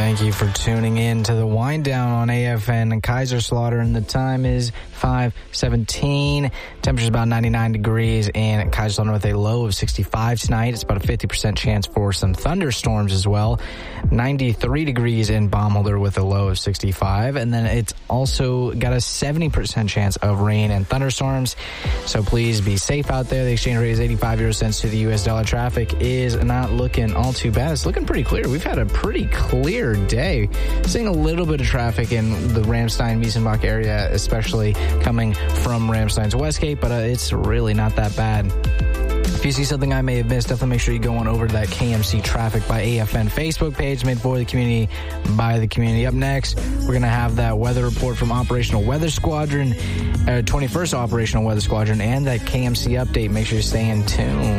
Thank you for tuning in to the Wind Down on AFN and Kaiserslautern, and the time is 5:17. Temperature's about 99 degrees in Kaiserslautern with a low of 65 tonight. It's about a 50% chance for some thunderstorms as well. 93 degrees in Baumholder with a low of 65, and then it's also got a 70% chance of rain and thunderstorms. So please be safe out there. The exchange rate is 85 euro cents to the U.S. dollar. Traffic is not looking all too bad. It's looking pretty clear. We've had a pretty clear day. Seeing a little bit of traffic in the Ramstein-Wiesenbach area, especially coming from Ramstein's Westgate, but it's really not that bad. If you see something I may have missed, definitely make sure you go on over to that KMC Traffic by AFN Facebook page, made for the community, by the community. Up next, we're going to have that weather report from Operational Weather Squadron, 21st Operational Weather Squadron, and that KMC update. Make sure you stay in tune.